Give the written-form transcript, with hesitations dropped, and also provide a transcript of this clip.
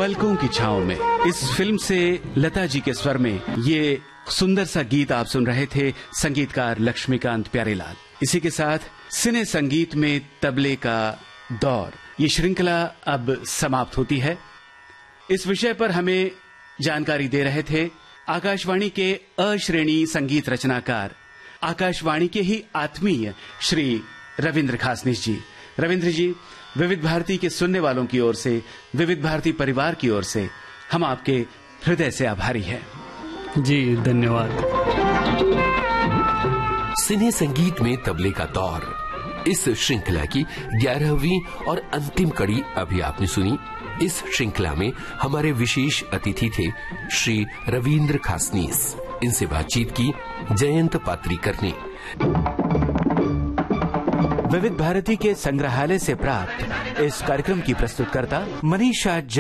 पलकों की छांव में। इस फिल्म से लता जी के स्वर में ये सुंदर सा गीत आप सुन रहे थे, संगीतकार लक्ष्मीकांत प्यारेलाल। इसी के साथ सिने संगीत में तबले का दौर, ये श्रृंखला अब समाप्त होती है। इस विषय पर हमें जानकारी दे रहे थे आकाशवाणी के अश्रेणी संगीत रचनाकार, आकाशवाणी के ही आत्मीय श्री रविंद्र खासनीस जी। रविंद्र जी, विविध भारती के सुनने वालों की ओर से, विविध भारती परिवार की ओर से हम आपके हृदय से आभारी हैं। जी धन्यवाद। सिने संगीत में तबले का दौर, इस श्रृंखला की 11वीं और अंतिम कड़ी अभी आपने सुनी। इस श्रृंखला में हमारे विशेष अतिथि थे श्री रविंद्र खासनीस। इनसे बातचीत की जयंत पात्रीकर ने। विविध भारती के संग्रहालय से प्राप्त इस कार्यक्रम की प्रस्तुतकर्ता मनीषा